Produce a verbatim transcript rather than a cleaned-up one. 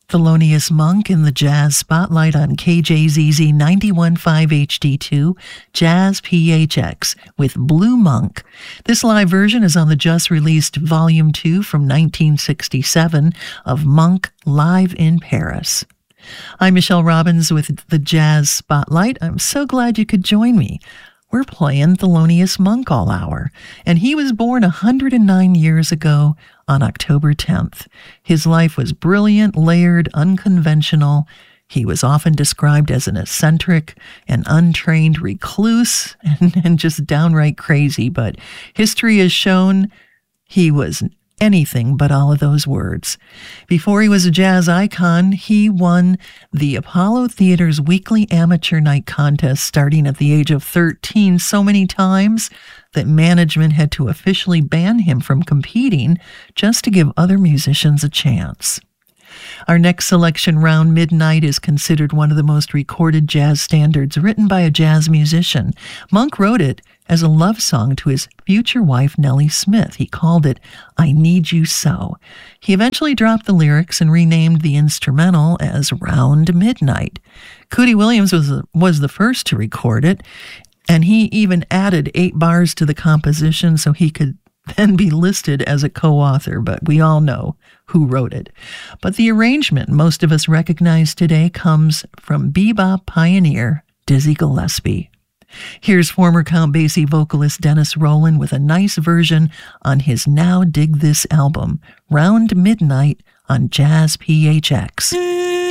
Thelonious Monk in the Jazz Spotlight on K J Z Z ninety-one point five H D two, Jazz P H X, with Blue Monk. This live version is on the just-released Volume two from nineteen sixty-seven of Monk Live in Paris. I'm Michelle Robbins with the Jazz Spotlight. I'm so glad you could join me. We're playing Thelonious Monk all hour, and he was born one hundred nine years ago on October tenth. His life was brilliant, layered, unconventional. He was often described as an eccentric, an untrained recluse, and, and just downright crazy, but history has shown he was anything but all of those words. Before he was a jazz icon, he won the Apollo Theater's weekly amateur night contest starting at the age of thirteen so many times that management had to officially ban him from competing just to give other musicians a chance. Our next selection, Round Midnight, is considered one of the most recorded jazz standards written by a jazz musician. Monk wrote it as a love song to his future wife, Nellie Smith. He called it I Need You So. He eventually dropped the lyrics and renamed the instrumental as Round Midnight. Cootie Williams was, was the first to record it, and he even added eight bars to the composition so he could then be listed as a co-author, but we all know who wrote it. But the arrangement most of us recognize today comes from bebop pioneer Dizzy Gillespie. Here's former Count Basie vocalist Dennis Rowland with a nice version on his Now Dig This album, Round Midnight on Jazz P H X.